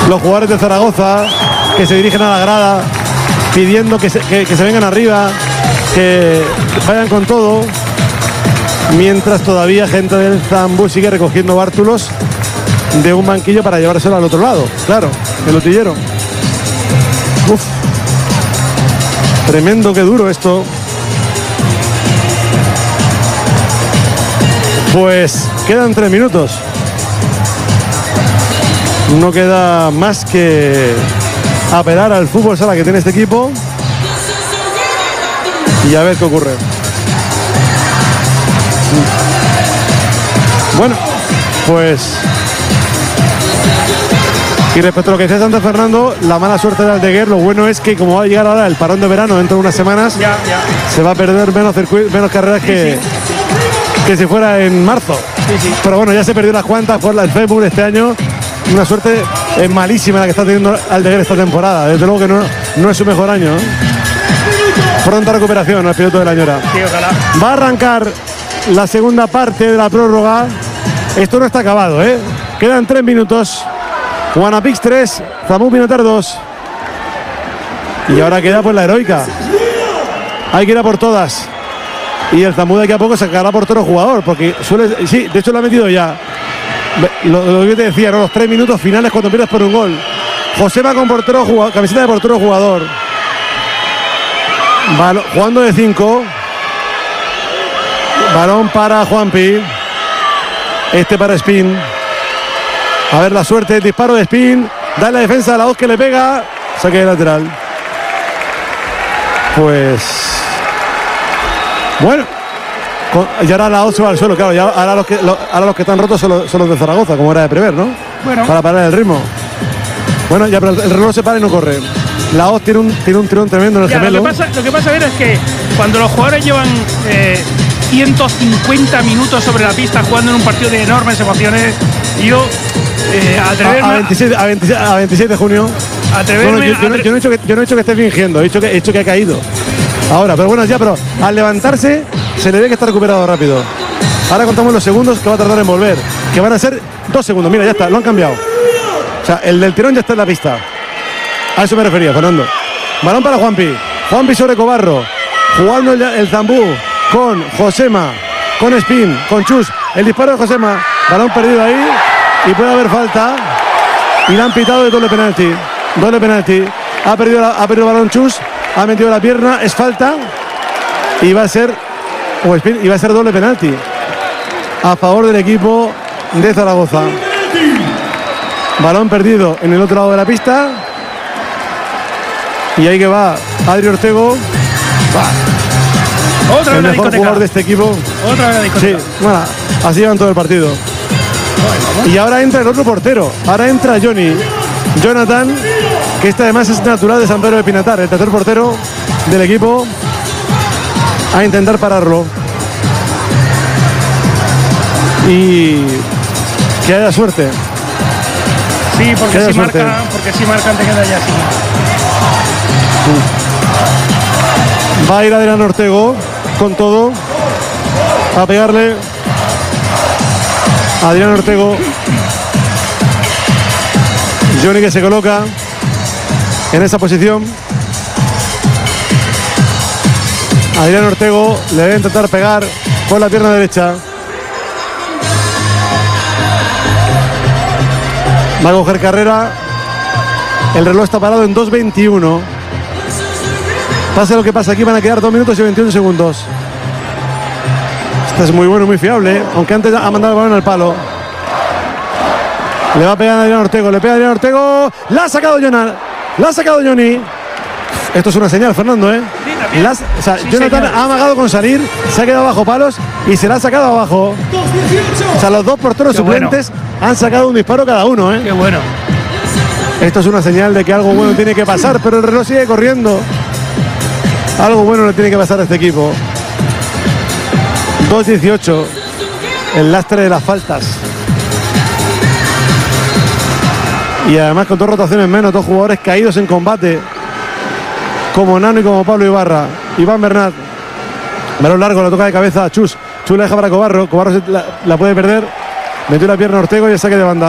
los jugadores de Zaragoza que se dirigen a la grada pidiendo que se vengan arriba, que vayan con todo, mientras todavía gente del Zambú sigue recogiendo bártulos de un banquillo para llevárselo al otro lado. Claro, el utillero. Uf, tremendo, qué duro esto. Pues quedan 3 minutos. No queda más que apelar al fútbol sala que tiene este equipo y a ver qué ocurre. Bueno, pues, y respecto a lo que decía Santo Fernando, la mala suerte de Aldeguer, lo bueno es que como va a llegar ahora el parón de verano dentro de unas semanas, se va a perder menos carreras que si fuera en marzo. Pero bueno, ya se perdió unas cuantas por el Facebook este año. Una suerte malísima la que está teniendo Aldeguer esta temporada. Desde luego que no es su mejor año, ¿no? Pronta recuperación al piloto de la Ñora. Sí, ojalá. Va a arrancar la segunda parte de la prórroga. Esto no está acabado, ¿eh? Quedan 3 minutos. Guanapix 3, Zambú Pinatar 2. Y ahora queda pues la heroica. Hay que ir a por todas. Y el Zambú de aquí a poco sacará por todo jugador, porque suele... Sí, de hecho lo ha metido ya. Lo que te decía, ¿no? Los 3 minutos finales cuando pierdes por un gol. Josema con portero jugador, camiseta de portero jugador. Jugando de 5. Balón para Juanpi. Este para Espín. A ver la suerte, disparo de Espín. Da la defensa a la voz que le pega. Saque de lateral. Pues... Bueno. Y ahora la voz se va al suelo, claro. Ya ahora los que están rotos son los de Zaragoza, como era de prever, ¿no? Bueno. Para parar el ritmo. Bueno, ya, pero el reloj se para y no corre. La voz tiene un tirón tremendo en el gemelo. Lo que pasa es que cuando los jugadores llevan 150 minutos sobre la pista jugando en un partido de enormes emociones, yo atreverme a 26 de junio. Atreverme, bueno, yo no he dicho que esté fingiendo, he dicho que ha caído. Ahora, pero bueno, ya, pero al levantarse se le ve que está recuperado rápido. Ahora contamos los segundos que va a tardar en volver, que van a ser 2 segundos. Mira, ya está, lo han cambiado. O sea, el del tirón ya está en la pista. A eso me refería, Fernando. Balón para Juanpi. Juanpi sobre Cobarro. Jugando el Zambú con Josema, con Espín, con Chus. El disparo de Josema. Balón perdido ahí. Y puede haber falta. Y le han pitado de doble penalti. Doble penalti. Ha perdido el balón Chus. Ha metido la pierna. Es falta. Y va a ser... O Espín, y va a ser doble penalti. A favor del equipo de Zaragoza. Balón perdido en el otro lado de la pista. Y ahí que va Adri Ortego. Otra el mejor discoteca. Jugador de este equipo. Otra vez la discoteca. Sí, bueno, así llevan todo el partido. Y ahora entra el otro portero. Ahora entra Jonathan, que este además es natural de San Pedro de Pinatar, el tercer portero del equipo, a intentar pararlo. Y que haya suerte. Sí, porque si marcan te queda ya así. Va a ir Adrián Ortego con todo a pegarle. Adrián Ortego. Johnny que se coloca en esa posición. Adrián Ortego le debe intentar pegar con la pierna derecha. Va a coger carrera. El reloj está parado en 2:21. Pase lo que pase aquí, van a quedar 2 minutos y 21 segundos. Este es muy bueno y muy fiable, aunque antes ha mandado el balón al palo. Le va a pegar a Adrián Ortego, le pega a Adrián Ortego. La ha sacado Johnny. Esto es una señal, Fernando, ¿eh? Sí, Jonathan ha amagado con salir, se ha quedado bajo palos y se la ha sacado abajo. O sea, los dos porteros suplentes han sacado un disparo cada uno, ¿eh? Qué bueno. Esto es una señal de que algo bueno tiene que pasar, pero el reloj sigue corriendo. Algo bueno le tiene que pasar a este equipo. 2:18. El lastre de las faltas. Y además con 2 rotaciones menos, 2 jugadores caídos en combate, como Nano y como Pablo Ibarra. Iván Bernat. Balón largo, la toca de cabeza a Chus. Chus la deja para Cobarro. Cobarro la puede perder. Metió la pierna a Ortego y el saque de banda.